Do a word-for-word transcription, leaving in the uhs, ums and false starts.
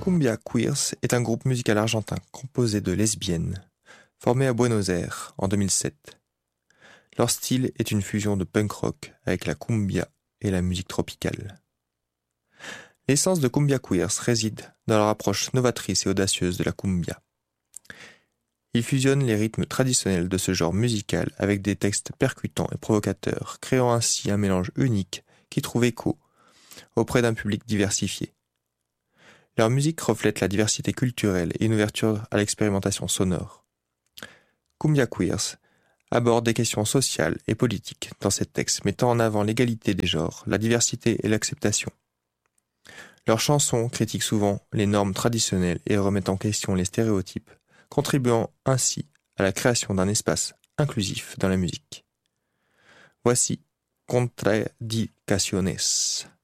Cumbia Queers est un groupe musical argentin composé de lesbiennes, formé à Buenos Aires en deux mille sept. Leur style est une fusion de punk rock avec la cumbia et la musique tropicale. L'essence de Cumbia Queers réside dans leur approche novatrice et audacieuse de la cumbia. Ils fusionnent les rythmes traditionnels de ce genre musical avec des textes percutants et provocateurs, créant ainsi un mélange unique qui trouve écho auprès d'un public diversifié. Leur musique reflète la diversité culturelle et une ouverture à l'expérimentation sonore. Cumbia Queers aborde des questions sociales et politiques dans ses textes, mettant en avant l'égalité des genres, la diversité et l'acceptation. Leurs chansons critiquent souvent les normes traditionnelles et remettent en question les stéréotypes, contribuant ainsi à la création d'un espace inclusif dans la musique. Voici Contradicciones.